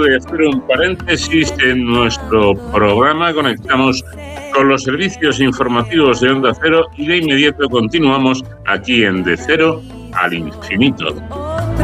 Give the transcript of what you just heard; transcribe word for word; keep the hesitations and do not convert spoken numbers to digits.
de hacer un paréntesis en nuestro programa. Conectamos con los servicios informativos de Onda Cero y de inmediato continuamos aquí en De Cero al Infinito.